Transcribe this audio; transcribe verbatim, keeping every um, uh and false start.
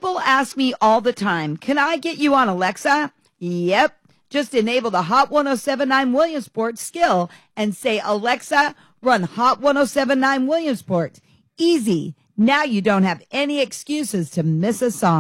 People ask me all the time, can I get you on Alexa? Yep. Just enable the Hot ten seventy-nine Williamsport skill and say, Alexa, run Hot ten seventy-nine Williamsport. Easy. Now you don't have any excuses to miss a song.